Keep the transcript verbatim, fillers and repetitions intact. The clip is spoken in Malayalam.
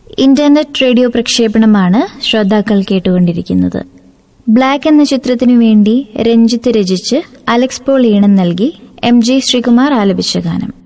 ഇന്റർനെറ്റ് റേഡിയോ പ്രക്ഷേപണമാണ് ശ്രോതാക്കൾ കേട്ടുകൊണ്ടിരിക്കുന്നത്. ബ്ലാക്ക് എന്ന ചിത്രത്തിനു വേണ്ടി രഞ്ജിത്ത് രചിച്ച് അലക്സ് പോൾ ഈണം നൽകി എം ജി ശ്രീകുമാർ ആലപിച്ച ഗാനം.